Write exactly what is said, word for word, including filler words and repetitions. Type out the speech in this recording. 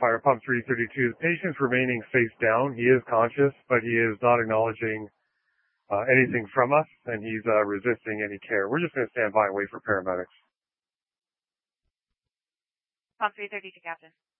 fire pump three thirty-two. The patient's remaining face down. He is conscious, but he is not acknowledging uh, anything from us, and he's uh, resisting any care. We're just going to stand by and wait for paramedics. Pump three thirty-two, Captain.